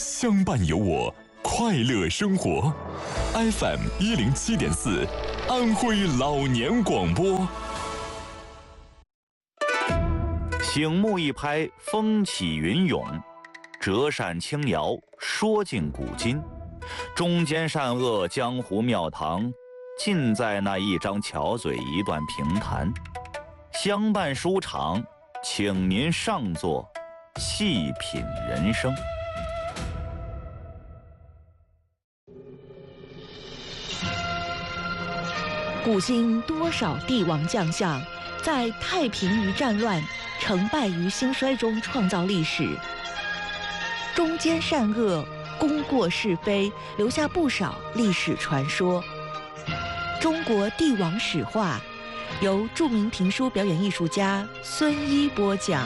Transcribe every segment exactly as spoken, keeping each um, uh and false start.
相伴有我，快乐生活。F M 一零七点四，安徽老年广播。 醒目一拍，风起云涌；折扇轻摇，说尽古今。中间善恶，江湖庙堂，尽在那一张巧嘴，一段评弹。相伴书场，请您上座，细品人生。 古今多少帝王将相，在太平于战乱、成败于兴衰中创造历史。中间善恶，功过是非，留下不少历史传说。中国帝王史话，由著名评书表演艺术家孙一播讲。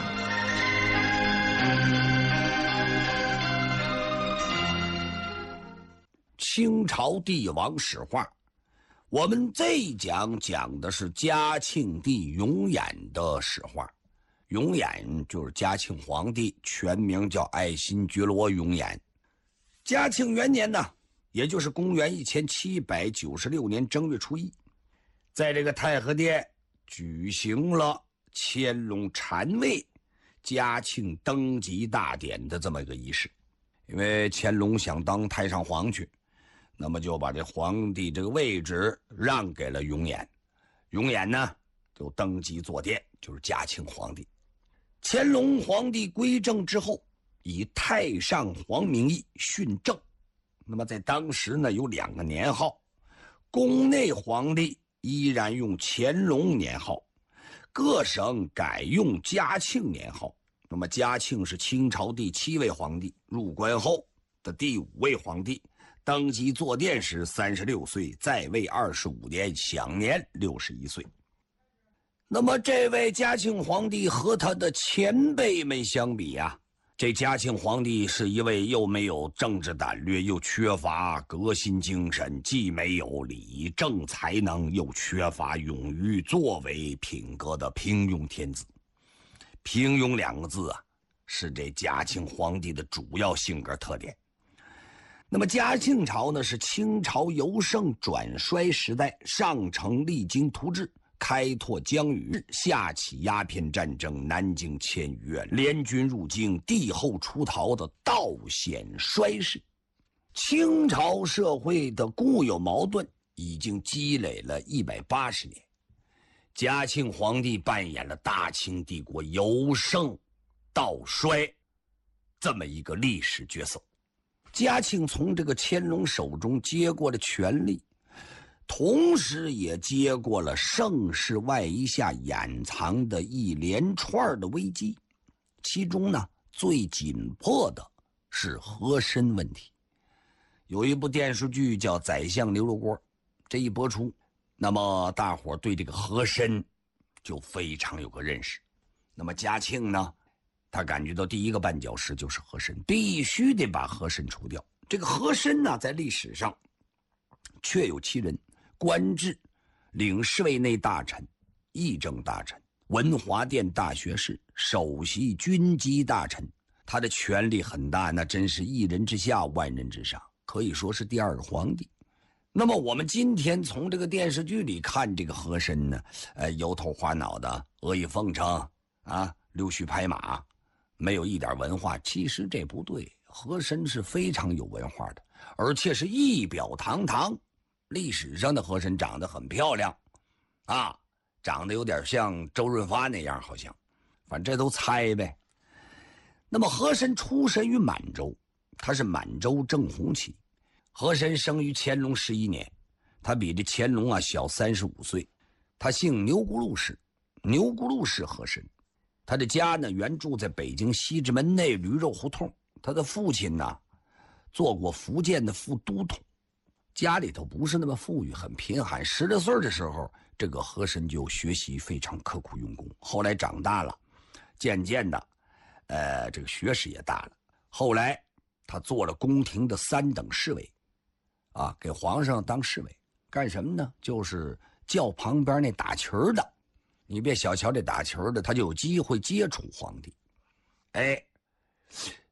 清朝帝王史话，我们这一讲讲的是嘉庆帝永琰的史话。永琰就是嘉庆皇帝，全名叫爱新觉罗永琰。嘉庆元年呢，也就是公元一千七百九十六年正月初一，在这个太和殿举行了乾隆禅位嘉庆登基大典的这么一个仪式。因为乾隆想当太上皇去，那么就把这皇帝这个位置让给了永琰。永琰呢就登基坐殿，就是嘉庆皇帝。乾隆皇帝归政之后，以太上皇名义训政。那么在当时呢，有两个年号，宫内皇帝依然用乾隆年号，各省改用嘉庆年号。那么嘉庆是清朝第七位皇帝，入关后的第五位皇帝，登基坐殿时三十六岁，在位二十五年，享年六十一岁。那么这位嘉庆皇帝和他的前辈们相比啊，这嘉庆皇帝是一位又没有政治胆略，又缺乏革新精神，既没有理政才能，又缺乏勇于作为品格的平庸天子。平庸两个字啊，是这嘉庆皇帝的主要性格特点。那么嘉庆朝呢，是清朝由盛转衰时代，上承励精图治，开拓疆域，下起鸦片战争，南京千余院，联军入京，帝后出逃的道险衰世。清朝社会的固有矛盾已经积累了一百八十年，嘉庆皇帝扮演了大清帝国由盛到衰这么一个历史角色。嘉庆从这个乾隆手中接过了权力，同时也接过了盛世外衣下掩藏的一连串的危机，其中呢最紧迫的是和珅问题。有一部电视剧叫《宰相刘罗锅》，这一播出，那么大伙对这个和珅就非常有个认识。那么嘉庆呢，他感觉到第一个绊脚石就是和珅，必须得把和珅除掉。这个和珅呢，在历史上确有其人，官至领侍卫内大臣、议政大臣、文华殿大学士、首席军机大臣，他的权力很大，那真是一人之下，万人之上，可以说是第二个皇帝。那么我们今天从这个电视剧里看这个和珅呢，呃，油头花脑的，阿谀奉承啊，溜须拍马，没有一点文化。其实这不对，和珅是非常有文化的，而且是仪表堂堂。历史上的和珅长得很漂亮啊，长得有点像周润发那样，好像，反正这都猜呗。那么和珅出身于满洲，他是满洲正红旗。和珅生于乾隆十一年，他比这乾隆啊小三十五岁。他姓牛咕噜氏，牛咕噜氏和珅。他的家呢原住在北京西直门内驴肉胡同。他的父亲呢做过福建的副都统，家里头不是那么富裕，很贫寒。十来岁的时候，这个和珅就学习非常刻苦用功。后来长大了，渐渐的，呃，这个学识也大了。后来他做了宫廷的三等侍卫，啊，给皇上当侍卫，干什么呢？就是叫旁边那打旗儿的。你别小瞧这打旗儿的，他就有机会接触皇帝。哎，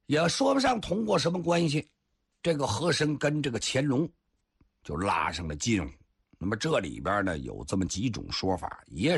也说不上通过什么关系，这个和珅跟这个乾隆就拉上了近乎。那么这里边呢有这么几种说法，也